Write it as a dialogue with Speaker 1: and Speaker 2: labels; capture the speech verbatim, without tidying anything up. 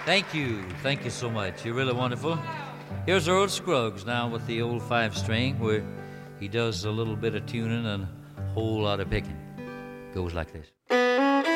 Speaker 1: Thank you. Thank you so much. You're really wonderful. Here's Earl Scruggs now with the old five-string where he does a little bit of tuning and a whole lot of picking. Goes like this.